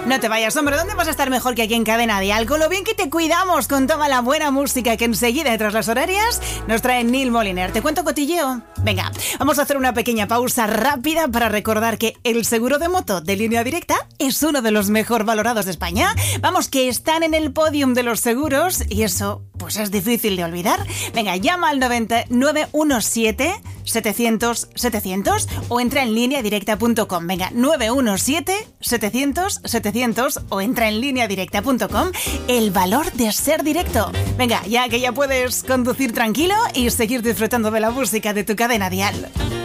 No te vayas, hombre, ¿dónde vas a estar mejor que aquí en Cadena Dial? Con lo bien que te cuidamos con toda la buena música que enseguida, tras las horarias, nos trae Neil Moliner. ¿Te cuento cotilleo? Venga, vamos a hacer una pequeña pausa rápida para recordar que el seguro de moto de Línea Directa es uno de los mejor valorados de España. Vamos, que están en el podium de los seguros y eso, pues es difícil de olvidar. Venga, llama al 917 700 700 o entra en lineadirecta.com. Venga, 917 700 700 o entra en lineadirecta.com. El valor de ser directo. Venga, ya que ya puedes conducir tranquilo y seguir disfrutando de la música de tu Cadena Dial.